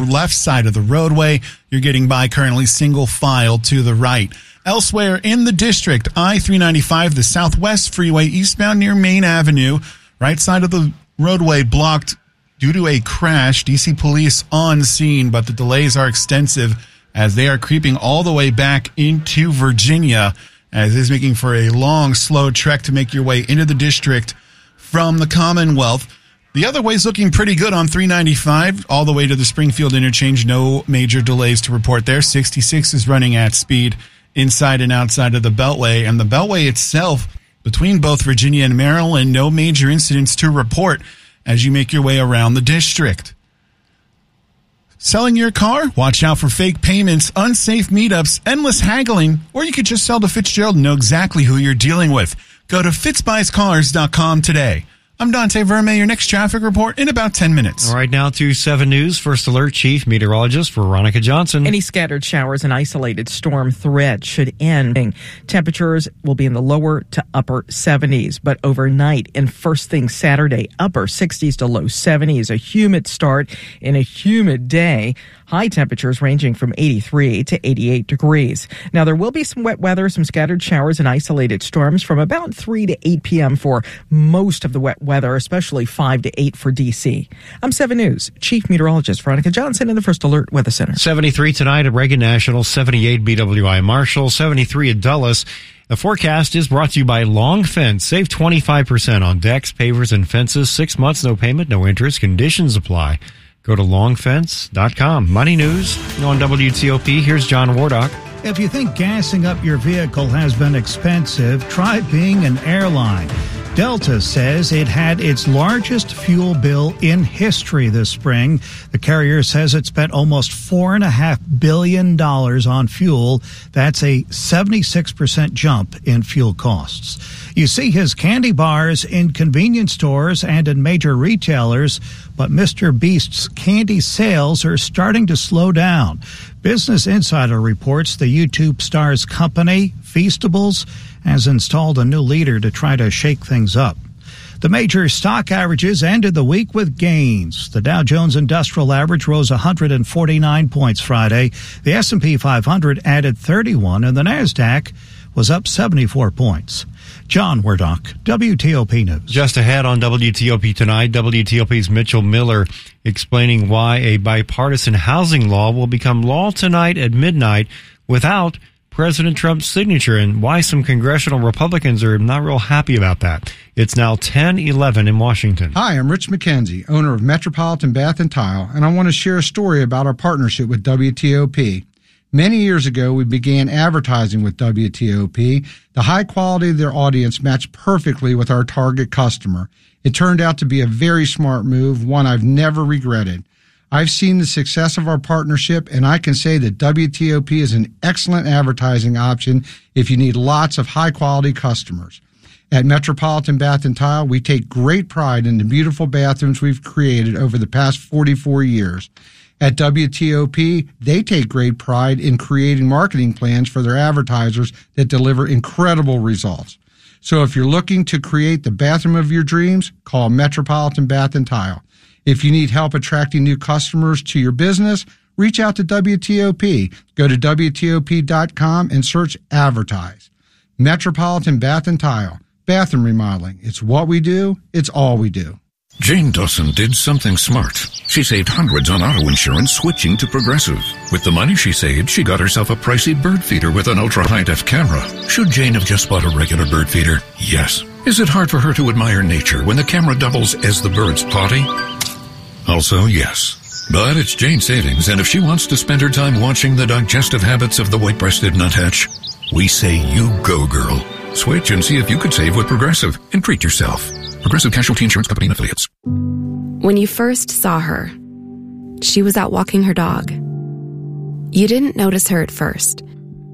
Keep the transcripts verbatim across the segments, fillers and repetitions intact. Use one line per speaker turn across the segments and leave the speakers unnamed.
left side of the roadway. You're getting by currently single file to the right. Elsewhere in the district, I three ninety-five, the Southwest Freeway eastbound near Main Avenue, right side of the roadway blocked due to a crash. D C police on scene, but the delays are extensive as they are creeping all the way back into Virginia, as it is making for a long, slow trek to make your way into the district from the Commonwealth. The other way is looking pretty good on three ninety-five, all the way to the Springfield interchange. No major delays to report there. sixty-six is running at speed inside and outside of the Beltway. And the Beltway itself, between both Virginia and Maryland, no major incidents to report as you make your way around the district. Selling your car? Watch out for fake payments, unsafe meetups, endless haggling, or you could just sell to Fitzgerald and know exactly who you're dealing with. Go to fitz buys cars dot com today. I'm Dante Verme, your next traffic report in about ten minutes.
All right, now to seven News. First Alert Chief Meteorologist Veronica Johnson.
Any scattered showers and isolated storm threat should end. Temperatures will be in the lower to upper seventies, but overnight and first thing Saturday, upper sixties to low seventies. A humid start in a humid day. High temperatures ranging from eighty-three to eighty-eight degrees. Now, there will be some wet weather, some scattered showers and isolated storms from about three to eight p.m. for most of the wet weather, especially five to eight for D C. I'm seven News Chief Meteorologist Veronica Johnson in the First Alert Weather Center.
seventy-three tonight at Reagan National, seventy-eight B W I Marshall, seventy-three at Dulles. The forecast is brought to you by Long Fence. Save twenty-five percent on decks, pavers, and fences. Six months, no payment, no interest. Conditions apply. Go to long fence dot com. Money News on W T O P. Here's John Wardock.
If you think gassing up your vehicle has been expensive, try being an airline. Delta says it had its largest fuel bill in history this spring. The carrier says it spent almost four point five billion dollars on fuel. That's a seventy-six percent jump in fuel costs. You see his candy bars in convenience stores and in major retailers, but Mister Beast's candy sales are starting to slow down. Business Insider reports the YouTube star's company, Feastables, has installed a new leader to try to shake things up. The major stock averages ended the week with gains. The Dow Jones Industrial Average rose one hundred forty-nine points Friday. The S and P five hundred added thirty-one, and the NASDAQ was up seventy-four points. John Wardock, W T O P News.
Just ahead on W T O P tonight, W T O P's Mitchell Miller explaining why a bipartisan housing law will become law tonight at midnight without President Trump's signature, and why some congressional Republicans are not real happy about that. It's now ten eleven in Washington.
Hi, I'm Rich McKenzie, owner of Metropolitan Bath and Tile, and I want to share a story about our partnership with W T O P. Many years ago, we began advertising with W T O P. The high quality of their audience matched perfectly with our target customer. It turned out to be a very smart move, one I've never regretted. I've seen the success of our partnership, and I can say that W T O P is an excellent advertising option if you need lots of high-quality customers. At Metropolitan Bath and Tile, we take great pride in the beautiful bathrooms we've created over the past forty-four years. At W T O P, they take great pride in creating marketing plans for their advertisers that deliver incredible results. So if you're looking to create the bathroom of your dreams, call Metropolitan Bath and Tile. If you need help attracting new customers to your business, reach out to W T O P. Go to W T O P dot com and search Advertise. Metropolitan Bath and Tile. Bathroom remodeling. It's what we do. It's all we do.
Jane Dawson did something smart. She saved hundreds on auto insurance switching to Progressive. With the money she saved, she got herself a pricey bird feeder with an ultra-high-def camera. Should Jane have just bought a regular bird feeder? Yes. Is it hard for her to admire nature when the camera doubles as the bird's potty? Also, yes. But it's Jane's savings, and if she wants to spend her time watching the digestive habits of the white-breasted nuthatch, we say you go, girl. Switch and see if you could save with Progressive and treat yourself. Progressive Casualty Insurance Company and Affiliates.
When you first saw her, she was out walking her dog. You didn't notice her at first.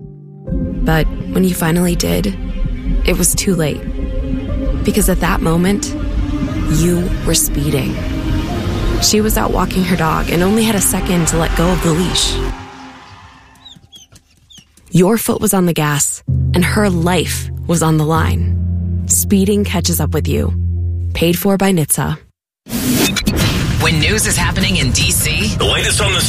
But when you finally did, it was too late. Because at that moment, you were speeding. She was out walking her dog and only had a second to let go of the leash. Your foot was on the gas, and her life was on the line. Speeding catches up with you. Paid for by N H T S A.
When news is happening in D C,
the latest on the